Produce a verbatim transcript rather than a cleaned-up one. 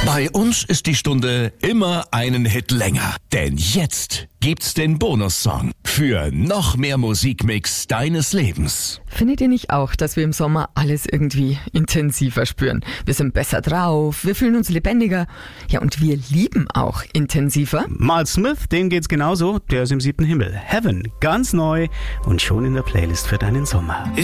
Bei uns ist die Stunde immer einen Hit länger. Denn jetzt gibt's den Bonussong für noch mehr Musikmix deines Lebens. Findet ihr nicht auch, dass wir im Sommer alles irgendwie intensiver spüren? Wir sind besser drauf, wir fühlen uns lebendiger. Ja, und wir lieben auch intensiver. Miles Smith, dem geht's genauso. Der ist im siebten Himmel. Heaven, ganz neu und schon in der Playlist für deinen Sommer.